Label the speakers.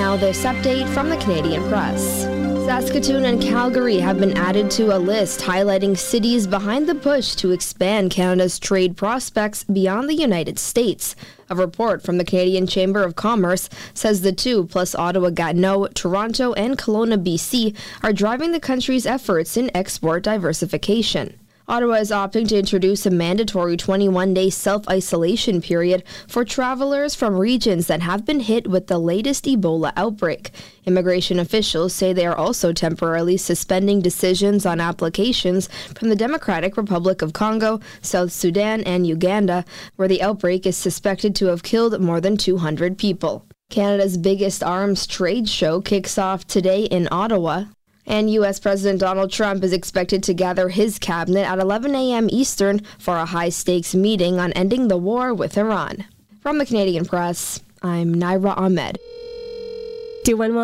Speaker 1: Now this update from the Canadian Press. Saskatoon and Calgary have been added to a list highlighting cities behind the push to expand Canada's trade prospects beyond the United States. A report from the Canadian Chamber of Commerce says the two, plus Ottawa-Gatineau, Toronto, and Kelowna, BC, are driving the country's efforts in export diversification. Ottawa is opting to introduce a mandatory 21-day self-isolation period for travelers from regions that have been hit with the latest Ebola outbreak. Immigration officials say they are also temporarily suspending decisions on applications from the Democratic Republic of Congo, South Sudan, and Uganda, where the outbreak is suspected to have killed more than 200 people. Canada's biggest arms trade show kicks off today in Ottawa. And U.S. President Donald Trump is expected to gather his cabinet at 11 a.m. Eastern for a high-stakes meeting on ending the war with Iran. From the Canadian Press, I'm Naira Ahmed.